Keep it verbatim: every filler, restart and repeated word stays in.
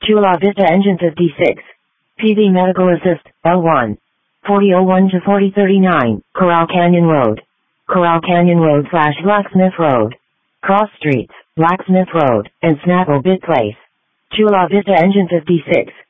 Chula Vista Engine fifty-six. P V Medical Assist, L one. forty oh one to forty thirty-nine, Coral Canyon Road. Coral Canyon Road slash Blacksmith Road. Cross Streets, Blacksmith Road, and Snapple Bit Place. Chula Vista Engine fifty-six.